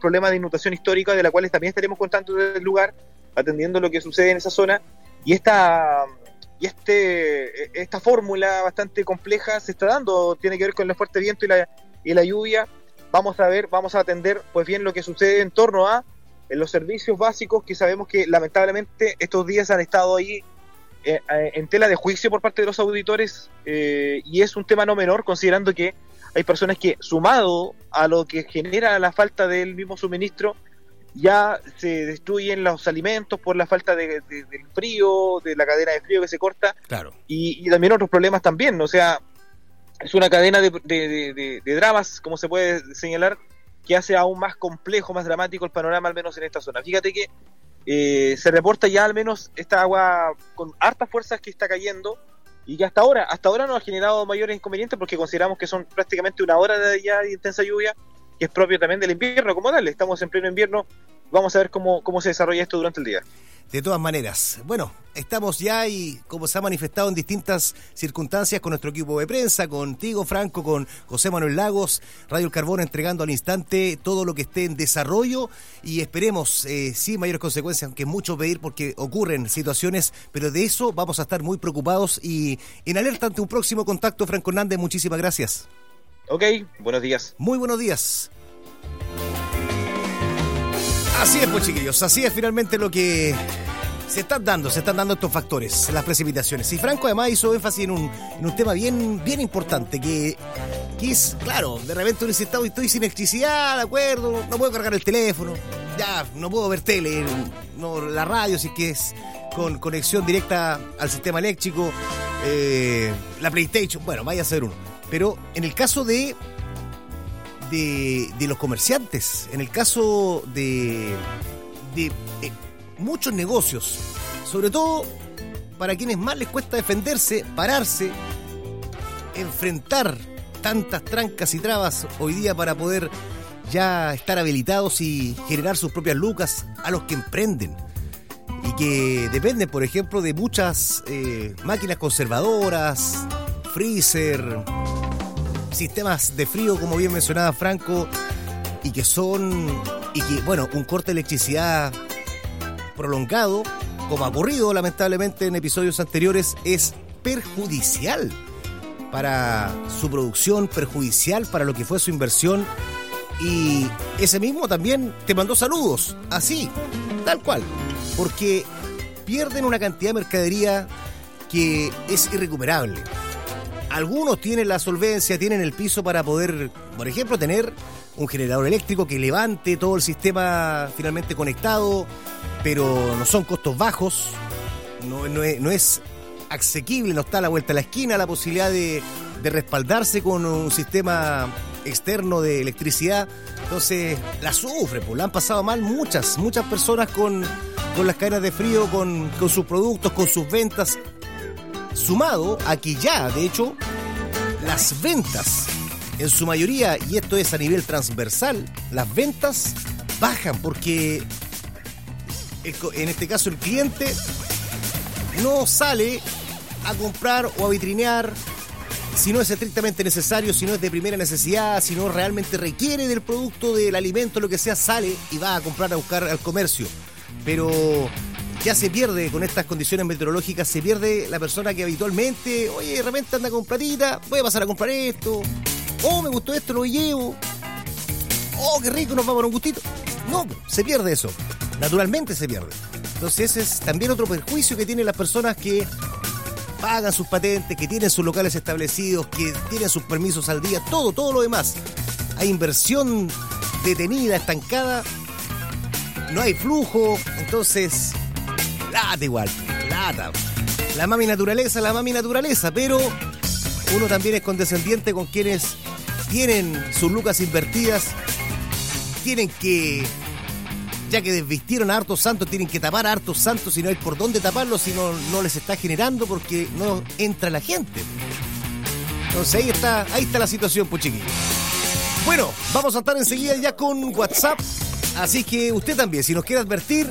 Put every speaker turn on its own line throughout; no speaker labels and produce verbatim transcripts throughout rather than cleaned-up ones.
problema de inundación histórica, de la cual también estaremos contando desde el lugar, atendiendo lo que sucede en esa zona. Y esta y este esta fórmula bastante compleja se está dando, tiene que ver con el fuerte viento y la, y la lluvia. Vamos a ver, vamos a atender pues bien lo que sucede en torno a en los servicios básicos, que sabemos que lamentablemente estos días han estado ahí eh, en tela de juicio por parte de los auditores, eh, y es un tema no menor, considerando que hay personas que, sumado a lo que genera la falta del mismo suministro, ya se destruyen los alimentos por la falta de, de, del frío, de la cadena de frío que se corta,
claro.
y, y también otros problemas también, o sea, es una cadena de, de, de, de, de dramas, como se puede señalar, que hace aún más complejo, más dramático el panorama, al menos en esta zona. Fíjate que eh, se reporta ya al menos esta agua con hartas fuerzas que está cayendo, y que hasta ahora, hasta ahora no ha generado mayores inconvenientes, porque consideramos que son prácticamente una hora de, ya de intensa lluvia, que es propio también del invierno como tal. Estamos en pleno invierno, vamos a ver cómo, cómo se desarrolla esto durante el día.
De todas maneras, bueno, estamos ya y como se ha manifestado en distintas circunstancias con nuestro equipo de prensa, contigo Franco, con José Manuel Lagos, Radio El Carbón, entregando al instante todo lo que esté en desarrollo, y esperemos, eh, sin mayores consecuencias, aunque es mucho pedir porque ocurren situaciones, pero de eso vamos a estar muy preocupados y en alerta ante un próximo contacto. Franco Hernández, muchísimas gracias.
Ok, buenos días.
Muy buenos días. Así es, pues chiquillos, así es finalmente lo que se están dando, se están dando estos factores, las precipitaciones. Y Franco además hizo énfasis en un, en un tema bien, bien importante, que, que es, claro, de repente uno dice, estoy sin electricidad, de acuerdo, no puedo cargar el teléfono, ya, no puedo ver tele, no, la radio, si es que es con conexión directa al sistema eléctrico, eh, la PlayStation, bueno, vaya a ser uno. Pero en el caso de... De, de los comerciantes, en el caso de, de eh, muchos negocios, sobre todo para quienes más les cuesta defenderse, pararse, enfrentar tantas trancas y trabas hoy día para poder ya estar habilitados y generar sus propias lucas, a los que emprenden y que dependen, por ejemplo, de muchas eh, máquinas conservadoras, freezer, sistemas de frío, como bien mencionaba Franco, y que son, y que, bueno, un corte de electricidad prolongado, como ha ocurrido lamentablemente en episodios anteriores, es perjudicial para su producción, perjudicial para lo que fue su inversión, y ese mismo también te mandó saludos, así, tal cual, porque pierden una cantidad de mercadería que es irrecuperable. Algunos tienen la solvencia, tienen el piso para poder, por ejemplo, tener un generador eléctrico que levante todo el sistema finalmente conectado, pero no son costos bajos, no, no, es, no es asequible, no está a la vuelta de la esquina la posibilidad de, de respaldarse con un sistema externo de electricidad. Entonces la sufren, pues la han pasado mal muchas, muchas personas con, con las cadenas de frío, con, con sus productos, con sus ventas. Sumado a que ya, de hecho, las ventas, en su mayoría, y esto es a nivel transversal, las ventas bajan porque, en este caso, el cliente no sale a comprar o a vitrinear si no es estrictamente necesario, si no es de primera necesidad, si no realmente requiere del producto, del alimento, lo que sea, sale y va a comprar, a buscar al comercio. Pero ya se pierde, con estas condiciones meteorológicas, se pierde la persona que habitualmente, oye, de repente anda con platita, voy a pasar a comprar esto, oh, me gustó esto, lo llevo, oh, qué rico, nos vamos a un gustito. No, se pierde eso, naturalmente se pierde. Entonces ese es también otro perjuicio que tienen las personas que pagan sus patentes, que tienen sus locales establecidos, que tienen sus permisos al día, todo, todo lo demás. Hay inversión detenida, estancada, no hay flujo, entonces... Lata igual, lata. La mami naturaleza, la mami naturaleza, pero uno también es condescendiente con quienes tienen sus lucas invertidas, tienen que, ya que desvistieron a hartos santos, tienen que tapar a hartos santos, si no hay por dónde taparlos, si no, no les está generando porque no entra la gente. Entonces ahí está, ahí está la situación, pues chiquillos. Bueno, vamos a estar enseguida ya con WhatsApp, así que usted también, si nos quiere advertir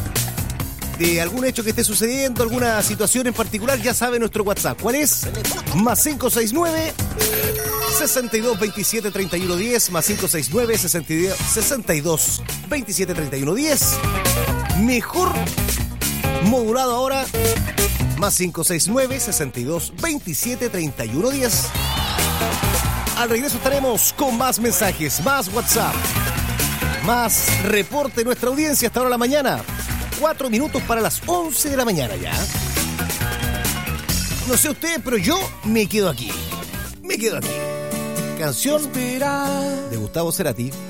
de algún hecho que esté sucediendo, alguna situación en particular, ya sabe nuestro WhatsApp. ¿Cuál es? Más cinco seis nueve, sesenta y dos, veintisiete, treinta y uno, diez, más cinco seis nueve, sesenta y dos, veintisiete, treinta y uno, diez. Mejor modulado ahora, más cinco seis nueve, sesenta y dos, veintisiete, treinta y uno, diez. Al regreso estaremos con más mensajes, más WhatsApp, más reporte de nuestra audiencia hasta ahora de la mañana. Cuatro minutos para las once de la mañana ya. No sé ustedes, pero yo me quedo aquí. Me quedo aquí. Canción de Gustavo Cerati.